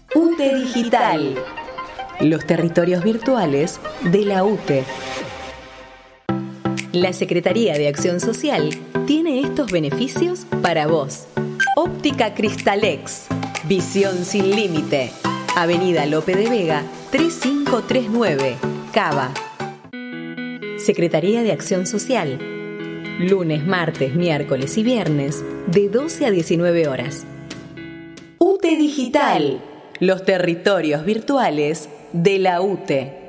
UTE Digital. Los territorios virtuales de la UTE. La Secretaría de Acción Social tiene estos beneficios para vos. Óptica Cristalex. Visión sin límite. Avenida Lope de Vega, 3539, Cava. Secretaría de Acción Social. Lunes, martes, miércoles y viernes, de 12 a 19 horas. UTE Digital. Los territorios virtuales de la UTE.